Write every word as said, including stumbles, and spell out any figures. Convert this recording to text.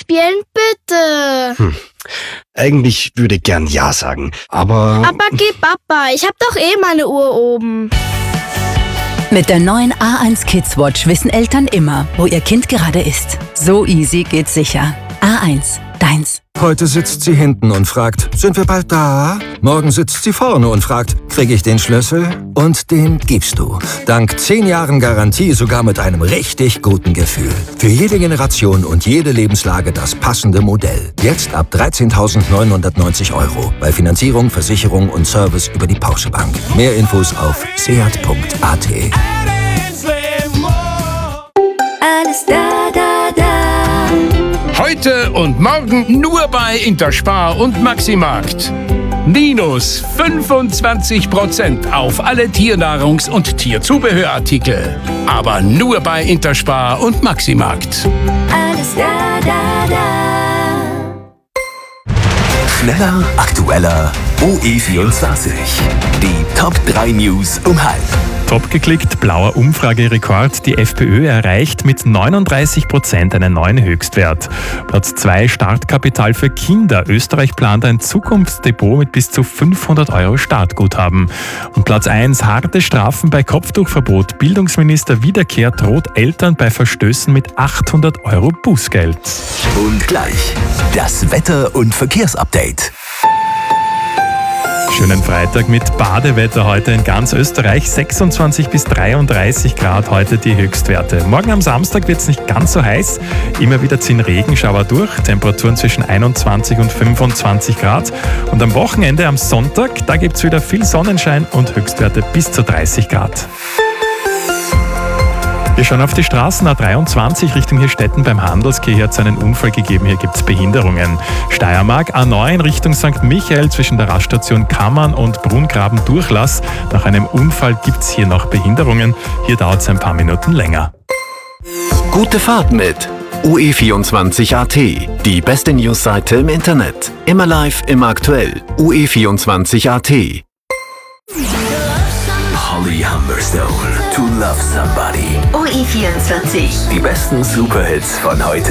spielen, bitte. Hm. Eigentlich würde ich gern Ja sagen, aber... Aber gib Papa, ich hab doch eh meine Uhr oben. Mit der neuen A eins Kids Watch wissen Eltern immer, wo ihr Kind gerade ist. So easy geht's sicher. A eins, deins. Heute sitzt sie hinten und fragt, sind wir bald da? Morgen sitzt sie vorne und fragt, kriege ich den Schlüssel? Und den gibst du. Dank zehn Jahren Garantie sogar mit einem richtig guten Gefühl. Für jede Generation und jede Lebenslage das passende Modell. Jetzt ab dreizehntausendneunhundertneunzig Euro. Bei Finanzierung, Versicherung und Service über die Porsche Bank. Mehr Infos auf seat punkt a t. Alles da, da, da. Heute und morgen nur bei Interspar und Maximarkt. Minus fünfundzwanzig Prozent auf alle Tiernahrungs- und Tierzubehörartikel. Aber nur bei Interspar und Maximarkt. Alles da, da, da. Schneller, aktueller, O E vierundzwanzig. Die Top drei News um halb. Top geklickt, blauer Umfragerekord. Die FPÖ erreicht mit neununddreißig Prozent einen neuen Höchstwert. Platz zwei, Startkapital für Kinder. Österreich plant ein Zukunftsdepot mit bis zu fünfhundert Euro Startguthaben. Und Platz eins, harte Strafen bei Kopftuchverbot. Bildungsminister Wiederkehr droht Eltern bei Verstößen mit achthundert Euro Bußgeld. Und gleich das Wetter- und Verkehrsupdate. Schönen Freitag mit Badewetter heute in ganz Österreich. sechsundzwanzig bis dreiunddreißig Grad heute die Höchstwerte. Morgen am Samstag wird es nicht ganz so heiß. Immer wieder ziehen Regenschauer durch. Temperaturen zwischen einundzwanzig und fünfundzwanzig Grad. Und am Wochenende, am Sonntag, da gibt es wieder viel Sonnenschein und Höchstwerte bis zu dreißig Grad. Wir schauen auf die Straßen. A dreiundzwanzig Richtung Hirstetten beim Handelskeh. Hier hat es einen Unfall gegeben. Hier gibt es Behinderungen. Steiermark A neun Richtung Sankt Michael zwischen der Raststation Kammern und Brungraben Durchlass. Nach einem Unfall gibt es hier noch Behinderungen. Hier dauert es ein paar Minuten länger. Gute Fahrt mit O E vierundzwanzig Punkt a t. Die beste Newsseite im Internet. Immer live, immer aktuell. O E vierundzwanzig Punkt a t. Holly Humberstone, To Love Somebody. O E vierundzwanzig. Die besten Superhits von heute.